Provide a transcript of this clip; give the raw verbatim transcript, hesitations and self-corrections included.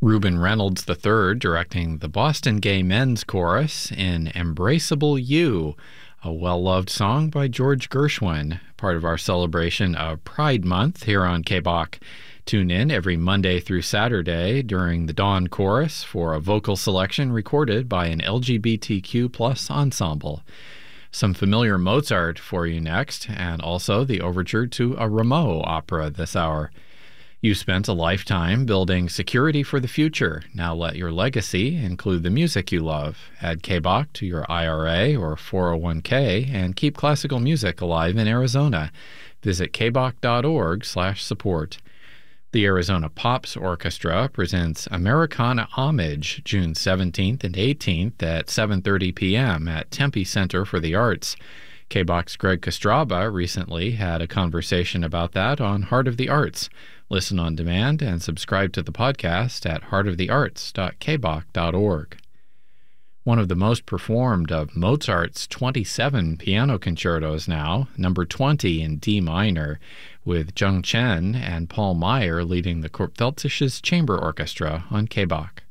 Reuben Reynolds the third directing the Boston Gay Men's Chorus in Embraceable You, a well-loved song by George Gershwin, part of our celebration of Pride Month here on K B O C. Tune in every Monday through Saturday during the Dawn Chorus for a vocal selection recorded by an L G B T Q plus ensemble. Some familiar Mozart for you next, and also the overture to a Rameau opera this hour. You spent a lifetime building security for the future. Now let your legacy include the music you love. Add K B O C to your I R A or four oh one k and keep classical music alive in Arizona. Visit k b o c dot org slash support. The Arizona Pops Orchestra presents Americana Homage June seventeenth and eighteenth at seven thirty p.m. at Tempe Center for the Arts. K B O C's Greg Kostraba recently had a conversation about that on Heart of the Arts. Listen on demand and subscribe to the podcast at heart of the arts dot k b o c dot org. One of the most performed of Mozart's twenty-seven piano concertos now, number twenty in D minor, with Jung Chen and Paul Meyer leading the Kurpfeldtisches Chamber Orchestra on K B O C.